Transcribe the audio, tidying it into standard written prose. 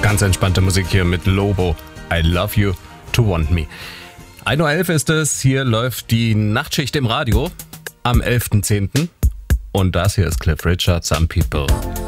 Ganz entspannte Musik hier mit Lobo. I love you to want me. 1:11 Uhr ist es. Hier läuft die Nachtschicht im Radio am 11.10. Und das hier ist Cliff Richard, Some People.